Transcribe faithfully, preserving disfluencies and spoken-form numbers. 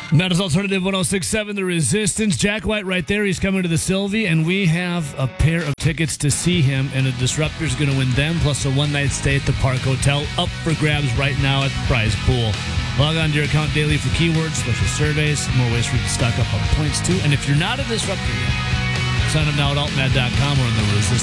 That is Alternative one oh six point seven, The Resistance. Jack White right there. He's coming to the Sylvie, and we have a pair of tickets to see him, and a Disruptor's going to win them, plus a one-night stay at the Park Hotel, up for grabs right now at the prize pool. Log on to your account daily for keywords, special surveys, more ways for you to stock up on points, too. And if you're not a Disruptor yet, sign up now at altmad dot com or on the Resistance